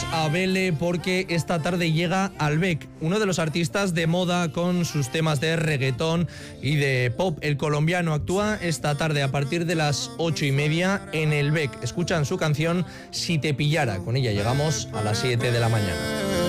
a Vele porque esta tarde llega Albek, uno de los artistas de moda con sus temas de reggaetón y de pop. El colombiano actúa esta tarde a partir de las 8:30 en el Bec. Escuchan su canción Si te pillara. Con ella llegamos a las 7 de la mañana.